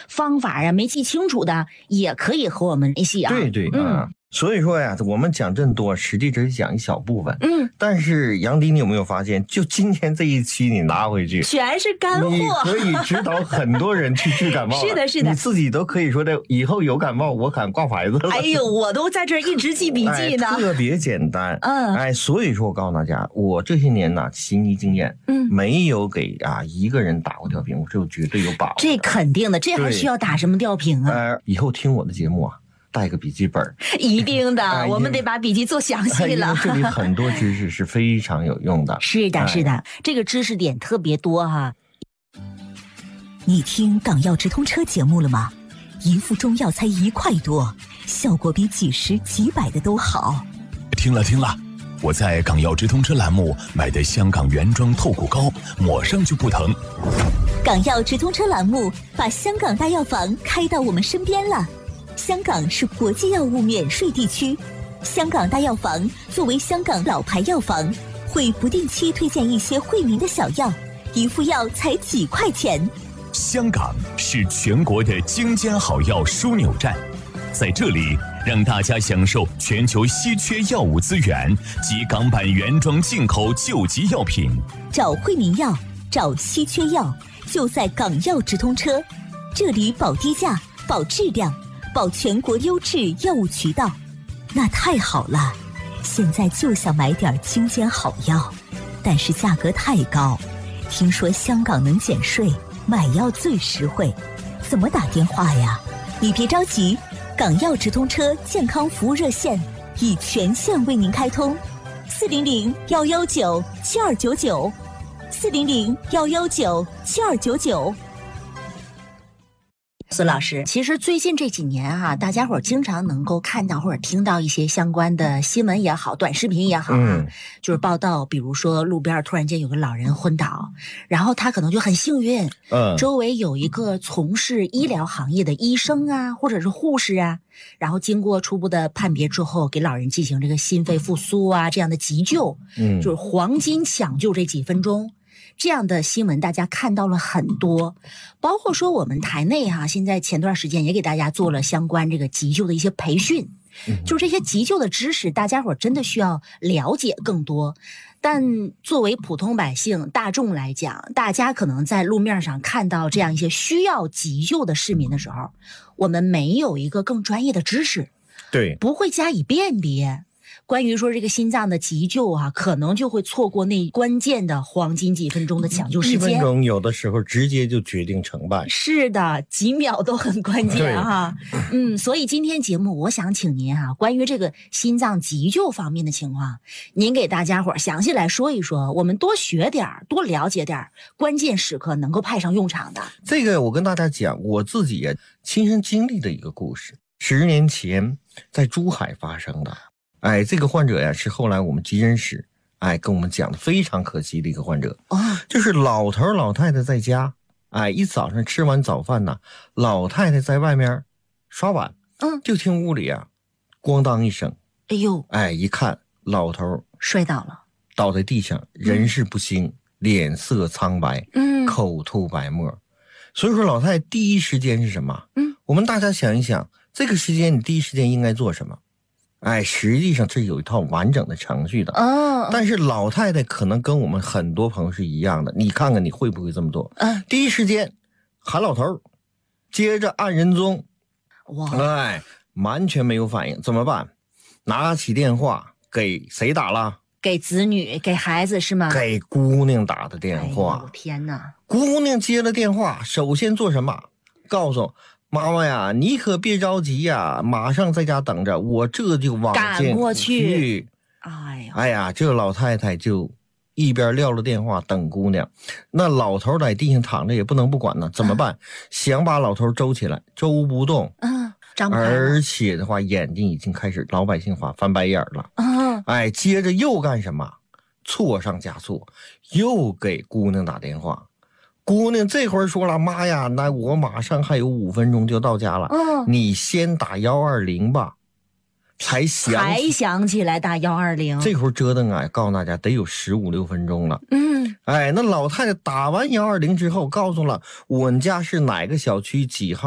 方法啊没记清楚的，也可以和我们联系啊。 对对啊。所以说呀，我们讲这么多，实际只是讲一小部分。但是杨迪，你有没有发现，就今天这一期你拿回去， 全是干货， 你可以指导很多人去治感冒。 是的，是的， 你自己都可以说的，以后有感冒，我敢挂牌子了。 哎呦，我都在这儿一直记笔记呢， 特别简单。所以说我告诉大家，我这些年呢，行医经验，没有给一个人打过吊瓶，我是绝对有把握。 这肯定的，这还需要打什么吊瓶啊？ 以后听我的节目啊，带个笔记本， 一定的，我们得把笔记做详细了。 这里很多知识是非常有用的。 是的，是的，这个知识点特别多哈。 你听港药直通车节目了吗？一副中药才1块多，效果比几十几百的都好。 听了，我在港药直通车栏目买的香港原装透骨膏，抹上就不疼。 港药直通车栏目把香港大药房开到我们身边了。香港是国际药物免税地区，香港大药房作为香港老牌药房，会不定期推荐一些惠民的小药，一副药才几块钱。 香港是全国的精尖好药枢纽站，在这里让大家享受全球稀缺药物资源及港版原装进口救急药品。 找惠民药，找稀缺药，就在港药直通车，这里保低价，保质量，保全国优质药物渠道。那太好了，现在就想买点精尖好药，但是价格太高，听说香港能减税，买药最实惠。怎么打电话呀？你别着急，港药直通车健康服务热线已全线为您开通，400-119-7299，400-119-7299。 孙老师，其实最近这几年大家伙经常能够看到或者听到一些相关的新闻也好，短视频也好就是报道，比如说路边突然间有个老人昏倒，然后他可能就很幸运，周围有一个从事医疗行业的医生或者是护士然后经过初步的判别之后，给老人进行这个心肺复苏这样的急救，就是黄金抢救这几分钟。这样的新闻大家看到了很多，包括说我们台内现在前段时间也给大家做了相关这个急救的一些培训，就这些急救的知识大家伙真的需要了解更多。但作为普通百姓大众来讲，大家可能在路面上看到这样一些需要急救的市民的时候，我们没有一个更专业的知识， 对， 不会加以辨别。关于说这个心脏的急救可能就会错过那关键的黄金几分钟的抢救时间。1 分钟有的时候直接就决定成败。 是的，几秒都很关键所以今天节目我想请您关于这个心脏急救方面的情况，您给大家伙详细来说一说，我们多学点，多了解点，关键时刻能够派上用场的。 这个我跟大家讲我自己亲身经历的一个故事，10年前在珠海发生的。这个患者是后来我们急诊室跟我们讲的非常可惜的一个患者，就是老头老太太在家，一早上吃完早饭老太太在外面刷碗，就听屋里咣当一声， 哎呦， 一看老头摔倒了， 倒在地上，人事不省，脸色苍白，口吐白沫。所以说老太太第一时间是什么？我们大家想一想，这个时间你第一时间应该做什么？实际上是有一套完整的程序的。但是老太太可能跟我们很多朋友是一样的，你看看你会不会这么做？第一时间喊老头，接着按人中，完全没有反应，怎么办？拿起电话给谁打了？ 给子女，给孩子是吗？ 给姑娘打的电话。 天哪！ 姑娘接了电话，首先做什么？告诉妈妈呀，你可别着急呀，马上在家等着，我这就往前赶过去。 哎呀，这老太太就一边撂了电话等姑娘，那老头在地上躺着也不能不管呢，怎么办？想把老头周起来，周不动， 张不开了， 而且的话眼睛已经开始老百姓话翻白眼了。接着又干什么？错上加错，又给姑娘打电话。姑娘这会儿说了，妈呀，那我马上还有5分钟就到家了，你先打120吧。才想起来打120， 这会儿折腾告诉大家得有15、16分钟了。那老太太打完120之后，告诉了我们家是哪个小区几号